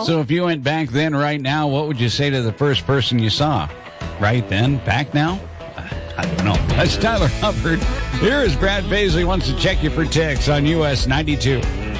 So if you went back then, right now, what would you say to the first person you saw? Right then, back now? I don't know. That's Tyler Hubbard. Here is Brad Paisley wants to check you for ticks on US 92.